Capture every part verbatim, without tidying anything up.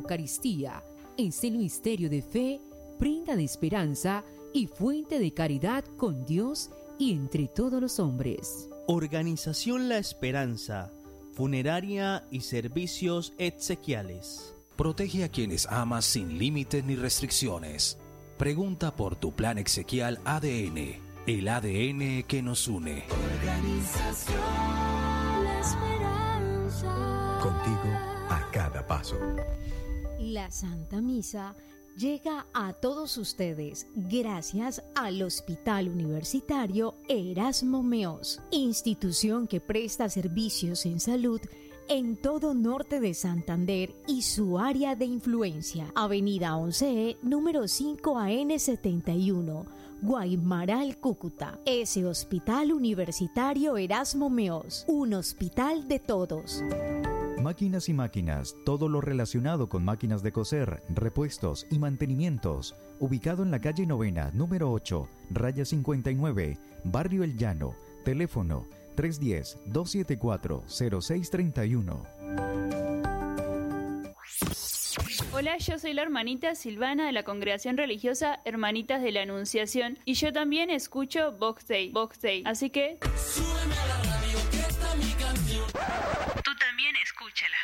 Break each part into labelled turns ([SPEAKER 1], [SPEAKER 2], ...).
[SPEAKER 1] Eucaristía, este misterio de fe, prenda de esperanza y fuente de caridad con Dios y entre todos los hombres.
[SPEAKER 2] Organización La Esperanza, funeraria y servicios exequiales.
[SPEAKER 3] Protege a quienes amas sin límites ni restricciones. Pregunta por tu plan exequial A D N, el A D N que nos une.
[SPEAKER 4] Organización La Esperanza.
[SPEAKER 5] Contigo a cada paso.
[SPEAKER 6] La Santa Misa llega a todos ustedes gracias al Hospital Universitario Erasmo Meós, institución que presta servicios en salud en todo norte de Santander y su área de influencia. Avenida once E, número cinco A N setenta y uno, Guaymaral, Cúcuta. Ese Hospital Universitario Erasmo Meós, un hospital de todos.
[SPEAKER 5] Máquinas y máquinas, todo lo relacionado con máquinas de coser, repuestos y mantenimientos. Ubicado en la calle Novena, número ocho, raya cincuenta y nueve, Barrio El Llano. Teléfono tres uno cero, dos siete cuatro, cero seis tres uno.
[SPEAKER 7] Hola, yo soy la hermanita Silvana de la Congregación Religiosa Hermanitas de la Anunciación y yo también escucho Vox Dei, Vox Dei, así que
[SPEAKER 4] Súbeme a la radio que está mi canción.
[SPEAKER 7] tú también escúchala.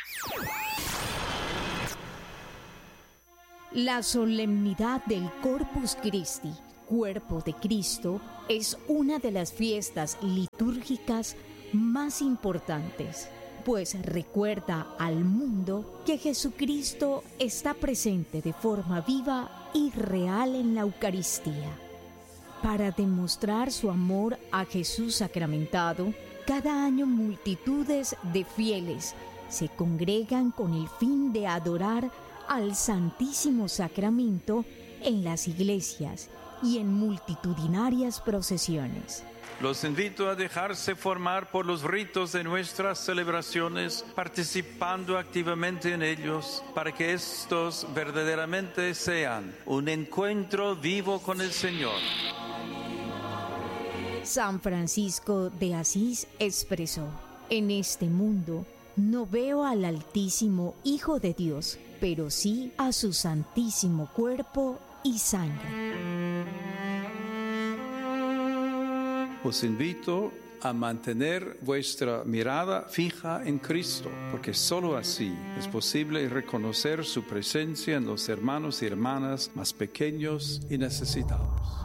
[SPEAKER 6] La solemnidad del Corpus Christi, Cuerpo de Cristo, es una de las fiestas litúrgicas más importantes, pues recuerda al mundo que Jesucristo está presente de forma viva y real en la Eucaristía. Para demostrar su amor a Jesús sacramentado, cada año multitudes de fieles se congregan con el fin de adorar al Santísimo Sacramento en las iglesias y en multitudinarias procesiones.
[SPEAKER 8] Los invito a dejarse formar por los ritos de nuestras celebraciones, participando activamente en ellos, para que estos verdaderamente sean un encuentro vivo con el Señor.
[SPEAKER 6] San Francisco de Asís expresó: en este mundo no veo al Altísimo Hijo de Dios, pero sí a su santísimo cuerpo y sangre.
[SPEAKER 8] Os invito a mantener vuestra mirada fija en Cristo, porque sólo así es posible reconocer su presencia en los hermanos y hermanas más pequeños y necesitados.